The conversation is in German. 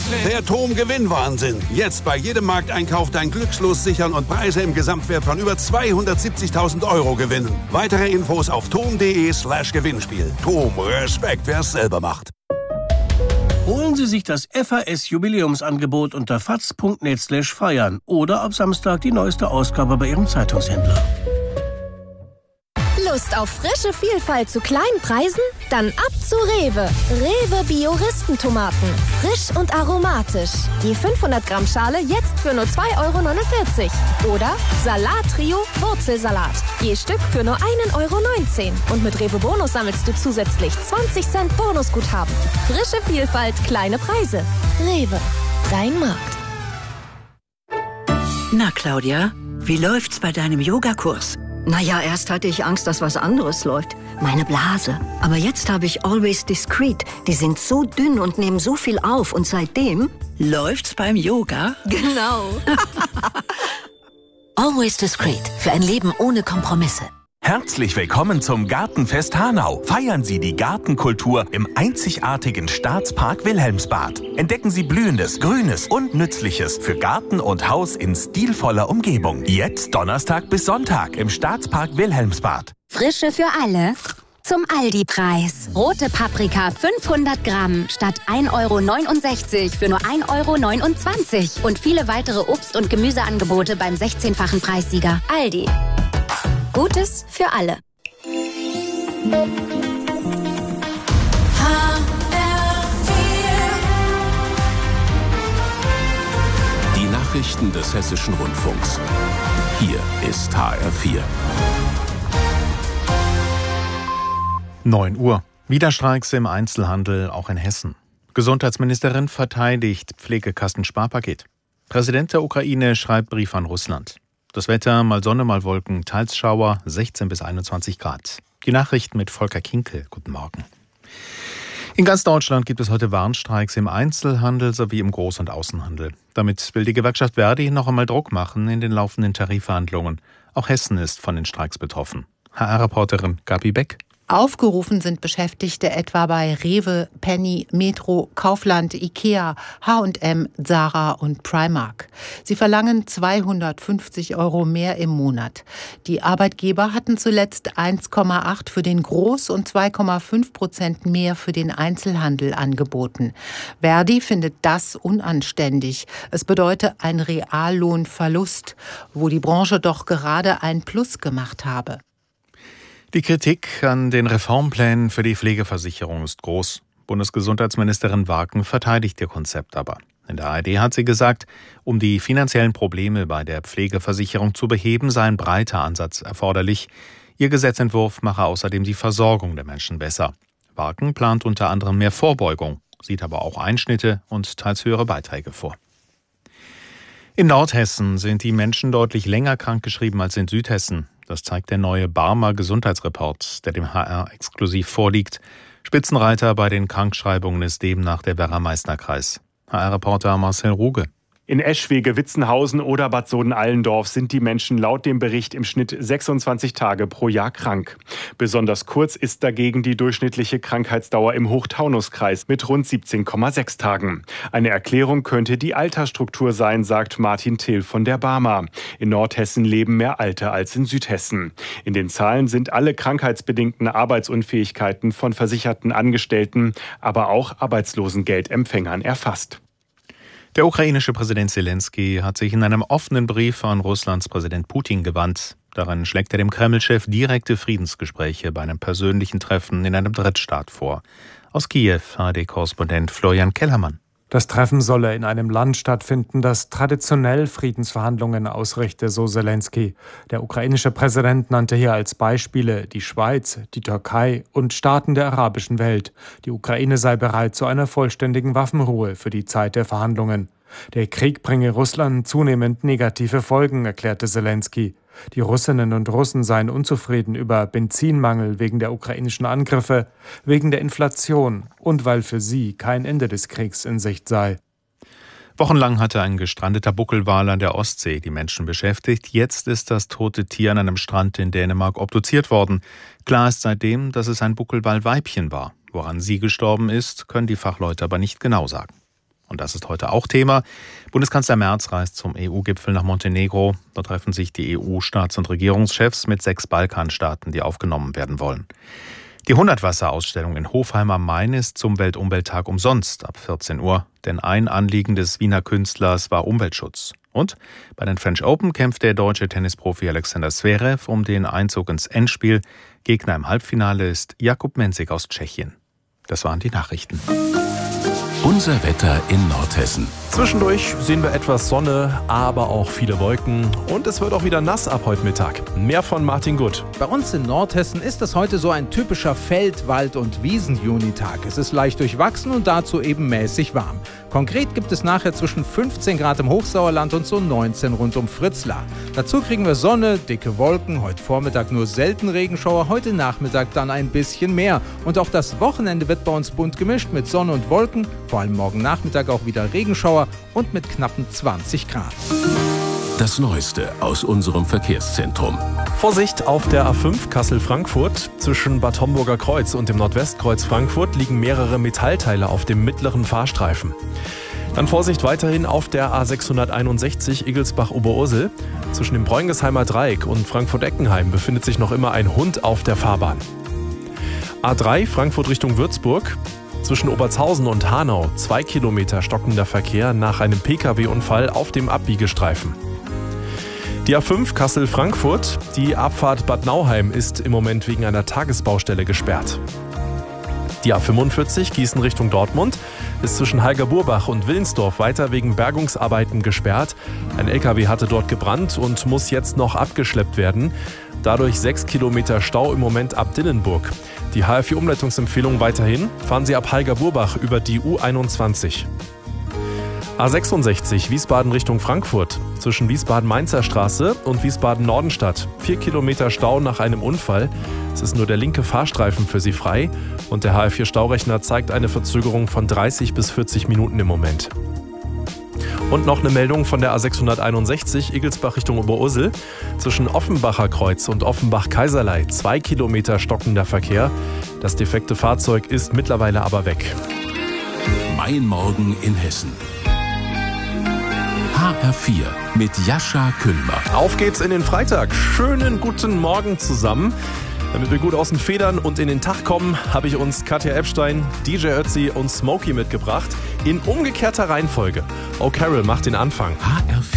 Der TOM-Gewinnwahnsinn. Jetzt bei jedem Markteinkauf dein Glückslos sichern und Preise im Gesamtwert von über 270.000 € gewinnen. Weitere Infos auf tom.de/Gewinnspiel. TOM, Respekt, wer es selber macht. Holen Sie sich das FAS-Jubiläumsangebot unter faz.net/feiern oder ab Samstag die neueste Ausgabe bei Ihrem Zeitungshändler. Lust auf frische Vielfalt zu kleinen Preisen? Dann ab zu Rewe. Rewe Bio-Ristentomaten. Frisch und aromatisch. Die 500 Gramm Schale jetzt für nur 2,49 €. Oder Salat-Trio Wurzelsalat. Je Stück für nur 1,19 € Und mit Rewe Bonus sammelst du zusätzlich 20 Cent Bonusguthaben. Frische Vielfalt, kleine Preise. Rewe. Dein Markt. Na, Claudia, wie läuft's bei deinem Yogakurs? Naja, erst hatte ich Angst, dass was anderes läuft. Meine Blase. Aber jetzt habe ich Always Discreet. Die sind so dünn und nehmen so viel auf. Und seitdem... Läuft's beim Yoga? Genau. Always Discreet. Für ein Leben ohne Kompromisse. Herzlich willkommen zum Gartenfest Hanau. Feiern Sie die Gartenkultur im einzigartigen Staatspark Wilhelmsbad. Entdecken Sie Blühendes, Grünes und Nützliches für Garten und Haus in stilvoller Umgebung. Jetzt Donnerstag bis Sonntag im Staatspark Wilhelmsbad. Frische für alle. Zum Aldi-Preis. Rote Paprika 500 Gramm statt 1,69 € für nur 1,29 € Und viele weitere Obst- und Gemüseangebote beim 16-fachen Preissieger. Aldi. Gutes für alle. Die Nachrichten des Hessischen Rundfunks. Hier ist HR4. 9 Uhr. Wieder Streiks im Einzelhandel, auch in Hessen. Gesundheitsministerin verteidigt Pflegekasten-Sparpaket. Präsident der Ukraine schreibt Brief an Russland. Das Wetter, mal Sonne, mal Wolken, teils Schauer, 16 bis 21 Grad. Die Nachrichten mit Volker Kinkel. Guten Morgen. In ganz Deutschland gibt es heute Warnstreiks im Einzelhandel sowie im Groß- und Außenhandel. Damit will die Gewerkschaft Verdi noch einmal Druck machen in den laufenden Tarifverhandlungen. Auch Hessen ist von den Streiks betroffen. HR-Reporterin Gabi Beck. Aufgerufen sind Beschäftigte etwa bei Rewe, Penny, Metro, Kaufland, Ikea, H&M, Zara und Primark. Sie verlangen 250 € mehr im Monat. Die Arbeitgeber hatten zuletzt 1,8 für den Groß- und 2,5% mehr für den Einzelhandel angeboten. Verdi findet das unanständig. Es bedeute ein Reallohnverlust, wo die Branche doch gerade ein Plus gemacht habe. Die Kritik an den Reformplänen für die Pflegeversicherung ist groß. Bundesgesundheitsministerin Waken verteidigt ihr Konzept aber. In der ARD hat sie gesagt, um die finanziellen Probleme bei der Pflegeversicherung zu beheben, sei ein breiter Ansatz erforderlich. Ihr Gesetzentwurf mache außerdem die Versorgung der Menschen besser. Waken plant unter anderem mehr Vorbeugung, sieht aber auch Einschnitte und teils höhere Beiträge vor. In Nordhessen sind die Menschen deutlich länger krankgeschrieben als in Südhessen. Das zeigt der neue Barmer Gesundheitsreport, der dem HR exklusiv vorliegt. Spitzenreiter bei den Krankschreibungen ist demnach der Werra-Meißner-Kreis. HR-Reporter Marcel Ruge. In Eschwege, Witzenhausen oder Bad Soden-Allendorf sind die Menschen laut dem Bericht im Schnitt 26 Tage pro Jahr krank. Besonders kurz ist dagegen die durchschnittliche Krankheitsdauer im Hochtaunuskreis mit rund 17,6 Tagen. Eine Erklärung könnte die Altersstruktur sein, sagt Martin Till von der Barmer. In Nordhessen leben mehr Alte als in Südhessen. In den Zahlen sind alle krankheitsbedingten Arbeitsunfähigkeiten von versicherten Angestellten, aber auch Arbeitslosengeldempfängern erfasst. Der ukrainische Präsident Zelensky hat sich in einem offenen Brief an Russlands Präsident Putin gewandt. Darin schlägt er dem Kreml-Chef direkte Friedensgespräche bei einem persönlichen Treffen in einem Drittstaat vor. Aus Kiew, ARD-Korrespondent Florian Kellermann. Das Treffen solle in einem Land stattfinden, das traditionell Friedensverhandlungen ausrichte, so Zelensky. Der ukrainische Präsident nannte hier als Beispiele die Schweiz, die Türkei und Staaten der arabischen Welt. Die Ukraine sei bereit zu einer vollständigen Waffenruhe für die Zeit der Verhandlungen. Der Krieg bringe Russland zunehmend negative Folgen, erklärte Zelensky. Die Russinnen und Russen seien unzufrieden über Benzinmangel wegen der ukrainischen Angriffe, wegen der Inflation und weil für sie kein Ende des Kriegs in Sicht sei. Wochenlang hatte ein gestrandeter Buckelwal an der Ostsee die Menschen beschäftigt. Jetzt ist das tote Tier an einem Strand in Dänemark obduziert worden. Klar ist seitdem, dass es ein Buckelwal-Weibchen war. Woran sie gestorben ist, können die Fachleute aber nicht genau sagen. Und das ist heute auch Thema. Bundeskanzler Merz reist zum EU-Gipfel nach Montenegro. Dort treffen sich die EU-Staats- und Regierungschefs mit 6 Balkanstaaten, die aufgenommen werden wollen. Die 100-Wasser-Ausstellung in Hofheim am Main ist zum Weltumwelttag umsonst ab 14 Uhr. Denn ein Anliegen des Wiener Künstlers war Umweltschutz. Und bei den French Open kämpft der deutsche Tennisprofi Alexander Zverev um den Einzug ins Endspiel. Gegner im Halbfinale ist Jakub Mensik aus Tschechien. Das waren die Nachrichten. Unser Wetter in Nordhessen. Zwischendurch sehen wir etwas Sonne, aber auch viele Wolken. Und es wird auch wieder nass ab heute Mittag. Mehr von Martin Gutt. Bei uns in Nordhessen ist es heute so ein typischer Feld-, Wald- und Wiesen-Junitag. Es ist leicht durchwachsen und dazu eben mäßig warm. Konkret gibt es nachher zwischen 15 Grad im Hochsauerland und so 19 rund um Fritzlar. Dazu kriegen wir Sonne, dicke Wolken, heute Vormittag nur selten Regenschauer, heute Nachmittag dann ein bisschen mehr. Und auch das Wochenende wird bei uns bunt gemischt mit Sonne und Wolken, vor allem morgen Nachmittag auch wieder Regenschauer und mit knappen 20 Grad. Das Neueste aus unserem Verkehrszentrum. Vorsicht auf der A5 Kassel-Frankfurt. Zwischen Bad Homburger Kreuz und dem Nordwestkreuz Frankfurt liegen mehrere Metallteile auf dem mittleren Fahrstreifen. Dann Vorsicht weiterhin auf der A661 Igelsbach-Oberursel. Zwischen dem Bräungesheimer Dreieck und Frankfurt-Eckenheim befindet sich noch immer ein Hund auf der Fahrbahn. A3 Frankfurt Richtung Würzburg. Zwischen Obertshausen und Hanau 2 Kilometer stockender Verkehr nach einem Pkw-Unfall auf dem Abbiegestreifen. Die A5 Kassel-Frankfurt, die Abfahrt Bad Nauheim ist im Moment wegen einer Tagesbaustelle gesperrt. Die A45 Gießen Richtung Dortmund ist zwischen Halgerburbach und Willensdorf weiter wegen Bergungsarbeiten gesperrt. Ein LKW hatte dort gebrannt und muss jetzt noch abgeschleppt werden. Dadurch 6 Kilometer Stau im Moment ab Dillenburg. Die HF4-Umleitungsempfehlung weiterhin, fahren Sie ab Halgerburbach über die U21. A66 Wiesbaden Richtung Frankfurt. Zwischen Wiesbaden-Mainzer Straße und Wiesbaden-Nordenstadt. 4 Kilometer Stau nach einem Unfall. Es ist nur der linke Fahrstreifen für Sie frei. Und der HF4-Staurechner zeigt eine Verzögerung von 30 bis 40 Minuten im Moment. Und noch eine Meldung von der A661 Igelsbach Richtung Oberursel. Zwischen Offenbacher Kreuz und Offenbach-Kaiserlei 2 Kilometer stockender Verkehr. Das defekte Fahrzeug ist mittlerweile aber weg. Mein Morgen in Hessen. HR4 mit Jascha Küllmer. Auf geht's in den Freitag. Schönen guten Morgen zusammen. Damit wir gut aus den Federn und in den Tag kommen, habe ich uns Katja Epstein, DJ Ötzi und Smokey mitgebracht. In umgekehrter Reihenfolge. O'Carroll macht den Anfang. HR4